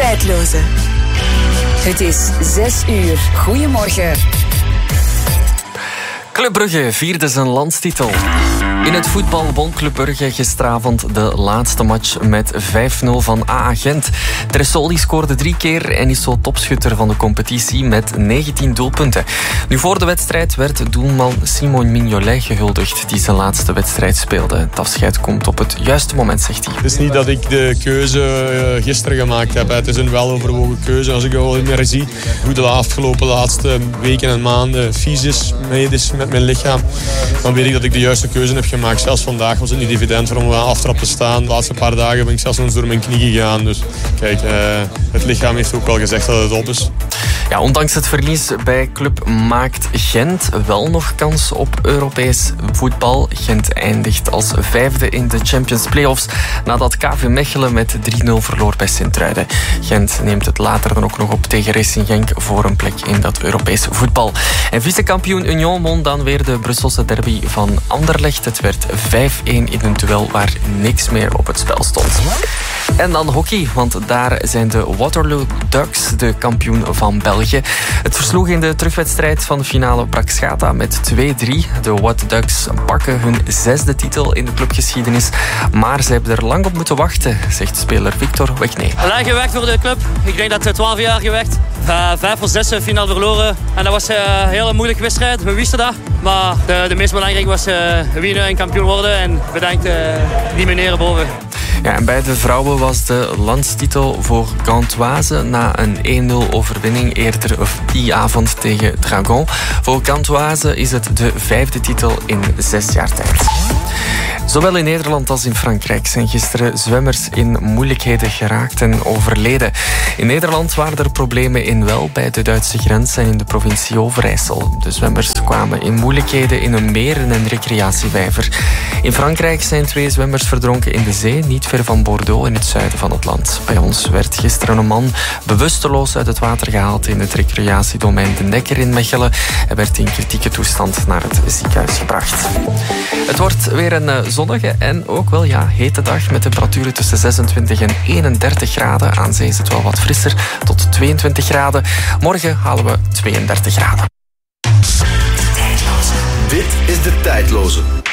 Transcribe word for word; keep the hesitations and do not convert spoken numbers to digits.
Tijdloze. Het is zes uur. Goedemorgen. Club Brugge vierde zijn landstitel. In het voetbal won Club Brugge gisteravond de laatste match met vijf nul van A A Gent. Tressoli scoorde drie keer en is zo topschutter van de competitie met negentien doelpunten. Nu voor de wedstrijd werd doelman Simon Mignolet gehuldigd, die zijn laatste wedstrijd speelde. Het afscheid komt op het juiste moment, zegt hij. Het is niet dat ik de keuze gisteren gemaakt heb. Het is een weloverwogen keuze. Als ik het wel meer zie hoe de afgelopen laatste weken en maanden fysisch mee is met mijn lichaam, dan weet ik dat ik de juiste keuze heb gemaakt. Zelfs vandaag was het niet evident om een aftrap te staan. De laatste paar dagen ben ik zelfs nog eens door mijn knie gegaan. Dus kijk, uh, het lichaam heeft ook wel gezegd dat het op is. Ja, ondanks het verlies bij Club maakt Gent wel nog kans op Europees voetbal. Gent eindigt als vijfde in de Champions Playoffs nadat K V Mechelen met drie nul verloor bij Sint-Truiden. Gent neemt het later dan ook nog op tegen Racing Genk voor een plek in dat Europees voetbal. En vicekampioen Union won dan weer de Brusselse derby van Anderlecht. Het werd vijf een in een duel waar niks meer op het spel stond. En dan hockey, want daar zijn de Waterloo Ducks de kampioen van België. Het versloeg in de terugwedstrijd van de finale Bracks-Gata met twee drie. De Wat Ducks pakken hun zesde titel in de clubgeschiedenis. Maar ze hebben er lang op moeten wachten, zegt speler Victor Wegney. Lang gewerkt voor de club. Ik denk dat het twaalf jaar gewerkt. Uh, vijf of zes finale verloren. En dat was uh, een hele moeilijke wedstrijd. We wisten dat. Maar de, de meest belangrijke was uh, winnen en kampioen worden. En bedankt uh, die meneer boven. Ja, en bij de vrouwen was de landstitel voor Gantoise na een één nul overwinning eerder die avond tegen Dragon. Voor Gantoise is het de vijfde titel in zes jaar tijd. Zowel in Nederland als in Frankrijk zijn gisteren zwemmers in moeilijkheden geraakt en overleden. In Nederland waren er problemen in Wel bij de Duitse grens en in de provincie Overijssel. De zwemmers kwamen in moeilijkheden in een meer en een recreatievijver. In Frankrijk zijn twee zwemmers verdronken in de zee, niet ver van Bordeaux in het zuiden van het land. Bij ons werd gisteren een man bewusteloos uit het water gehaald in het recreatiedomein De Nekker in Mechelen. Hij werd in kritieke toestand naar het ziekenhuis gebracht. Het wordt weer een zonnige en ook wel ja, hete dag met temperaturen tussen zesentwintig en eenendertig graden. Aan zee is het wel wat frisser, tot tweeëntwintig graden. Morgen halen we tweeëndertig graden. Dit is de Tijdloze.